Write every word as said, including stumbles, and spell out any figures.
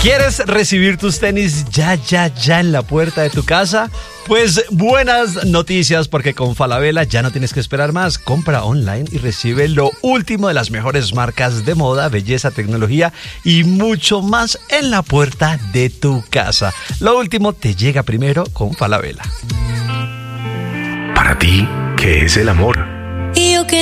¿Quieres recibir tus tenis ya, ya, ya en la puerta de tu casa? Pues buenas noticias, porque con Falabella ya no tienes que esperar más. Compra online y recibe lo último de las mejores marcas de moda, belleza, tecnología y mucho más en la puerta de tu casa. Lo último te llega primero con Falabella. Para ti, ¿qué es el amor? Y yo que